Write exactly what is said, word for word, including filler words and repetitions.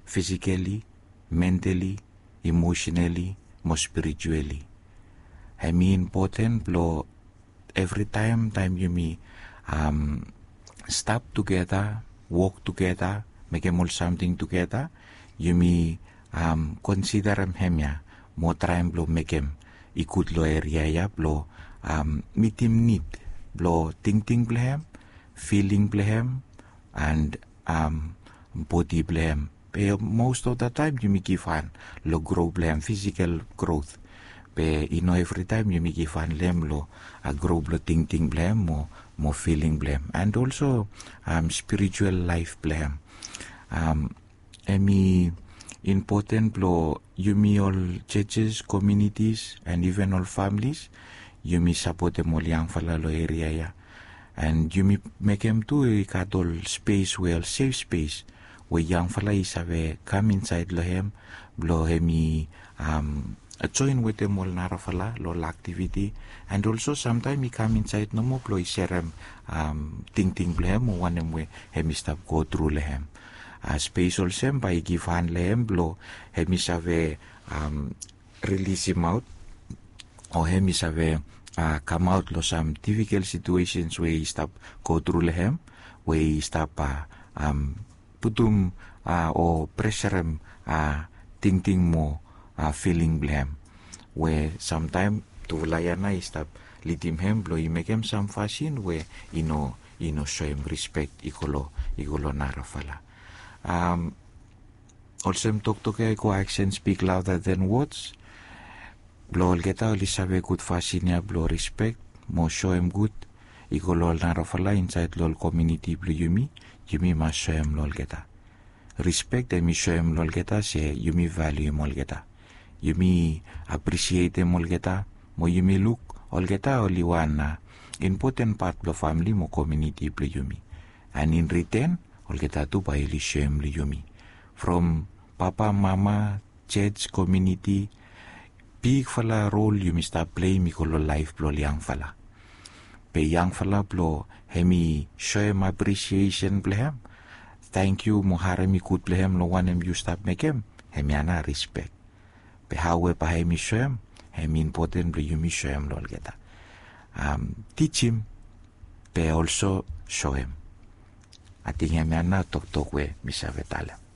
physically, mentally, emotionally, mo spiritually. Hemi important blo every time time you me um stop together, walk together, make all something together, you me um consider em hemya mo try blo make em ikut lo area ya blo um mitim need blo thinking blehem, feeling blehem, and um body blehem. Most of the time you me give fan lo grow blehem, physical growth. Pe you know every time you me give fan lem lo a grow blo thinking blehem mo mo feeling blehem, and also um spiritual life blehem. Um emi important blo you me all churches, communities, and even all families you me support them all young fala lo area ya, and you me make them to a cattle space well safe space where young fella is have come inside lo hem blo hemi um join with them all nara fala lo activity, and also sometimes he come inside no more blo serem um ting ting blem one them we hemi stop go through lehem a space also by give hand lehem blo hemi save um release him out, or hemi save uh, come out lo some difficult situations where he stop go through lehem, where he stop uh, um putum uh, or pressure him uh, thinking more uh, feeling blame, where sometime to layana he stop lead him hem blow he make him some fashion where you know you know show him respect ikolo ikolo narafala. Um also talk to kay ko action speak louder than words. Blow geta oli sabe good fashion ya blow respect mo show him good ikolo narafala inside lol community blue yumi yumi mas show him lol geta respect and me show him lol geta se yumi value mol geta yumi appreciate mol geta mo yumi look ol geta oli one important part of family mo community blue yumi, and in return ol geta tu by li show him blue yumi from papa mama church community big fala role yumi start play mi kolo life blo young fala pe young fala blo hemi show him appreciation blehem thank you mo harami kut blehem lo one em you stop make him hemi ana respect pe how we pa hemi show him hemi important blo yumi show him lo geta um teach him pe also show him ating hemi ana tok tok we misavetala.